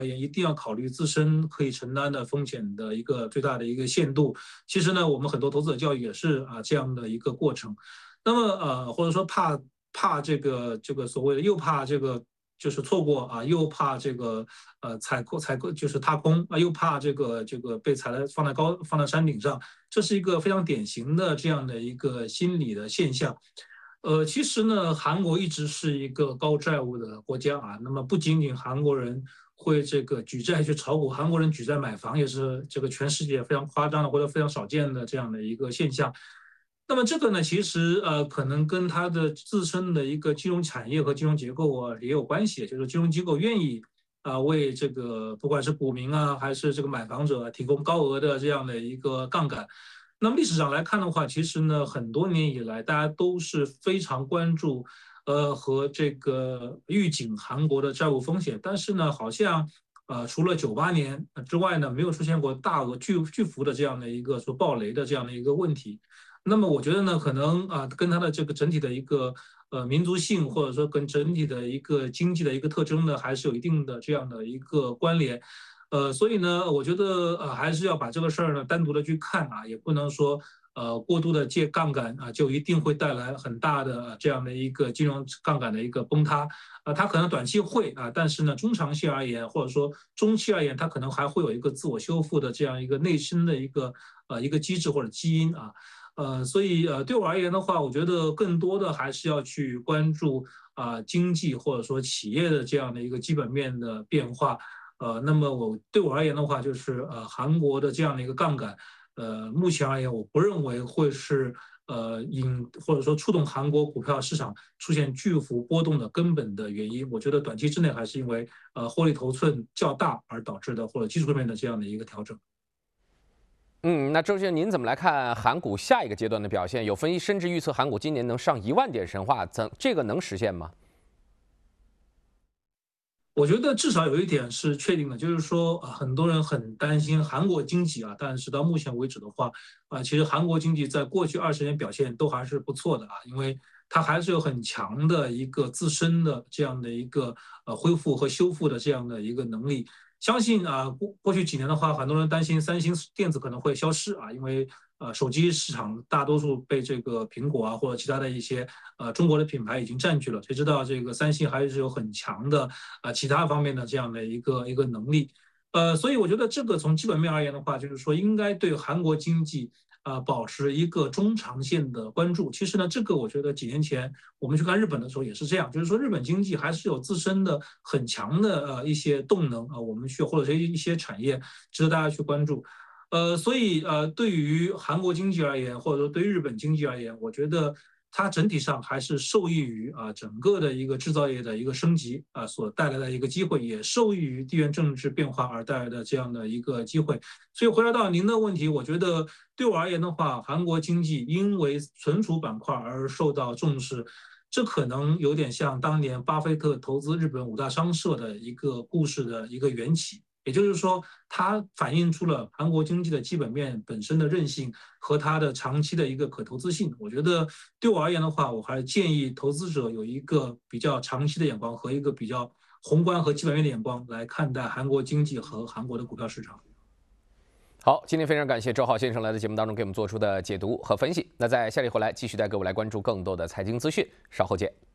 言，一定要考虑自身可以承担的风险的一个最大的一个限度。其实呢，我们很多投资者教育也是这样的一个过程。那么或者说怕这个所谓的又怕这个就是错过又怕这个踩空就是踏空又怕这个被放在山顶上，这是一个非常典型的这样的一个心理的现象。其实呢，韩国一直是一个高债务的国家那么不仅仅韩国人会这个举债去炒股，韩国人举债买房也是这个全世界非常夸张的或者非常少见的这样的一个现象。那么这个呢，其实可能跟它的自身的一个金融产业和金融结构也有关系，就是金融机构愿意为这个不管是股民还是这个买房者提供高额的这样的一个杠杆。那么历史上来看的话，其实呢，很多年以来，大家都是非常关注，和这个预警韩国的债务风险。但是呢，好像除了98年之外呢，没有出现过大额巨幅的这样的一个说暴雷的这样的一个问题。那么我觉得呢，可能跟它的这个整体的一个民族性，或者说跟整体的一个经济的一个特征呢，还是有一定的这样的一个关联。所以呢，我觉得还是要把这个事儿呢单独的去看也不能说过度的借杠杆就一定会带来很大的这样的一个金融杠杆的一个崩塌它可能短期会但是呢中长期而言或者说中期而言，它可能还会有一个自我修复的这样一个内心的一个机制或者基因所以对我而言的话，我觉得更多的还是要去关注经济或者说企业的这样的一个基本面的变化。那么对我而言的话，就是韩国的这样的一个杠杆，目前而言，我不认为会是或者说触动韩国股票市场出现巨幅波动的根本的原因。我觉得短期之内还是因为获利头寸较大而导致的，或者技术面的这样的一个调整。 那周先生，您怎么来看韩股下一个阶段的表现？有分析甚至预测韩股今年能上10000点神话，这个能实现吗？ 我觉得至少有一点是确定的，就是说很多人很担心韩国经济但是到目前为止的话其实韩国经济在过去20年表现都还是不错的因为它还是有很强的一个自身的这样的一个恢复和修复的这样的一个能力。相信过去几年的话，很多人担心三星电子可能会消失因为手机市场大多数被这个苹果或者其他的一些中国的品牌已经占据了，谁知道这个三星还是有很强的其他方面的这样的一个能力。所以我觉得这个从基本面而言的话，就是说应该对韩国经济保持一个中长线的关注。其实呢，这个我觉得几年前我们去看日本的时候也是这样，就是说日本经济还是有自身的很强的一些动能我们或者是一些产业值得大家去关注。所以对于韩国经济而言，或者说对于日本经济而言，我觉得它整体上还是受益于整个的一个制造业的一个升级所带来的一个机会，也受益于地缘政治变化而带来的这样的一个机会。所以回答到您的问题，我觉得对我而言的话，韩国经济因为存储板块而受到重视。这可能有点像当年巴菲特投资日本5大商社的一个故事的一个缘起。也就是说，它反映出了韩国经济的基本面本身的韧性和它的长期的一个可投资性。我觉得对我而言的话，我还是建议投资者有一个比较长期的眼光和一个比较宏观和基本面的眼光来看待韩国经济和韩国的股票市场。 好，今天非常感谢周浩先生来到节目当中给我们做出的解读和分析。那在下里回来继续带各位来关注更多的财经资讯，稍后见。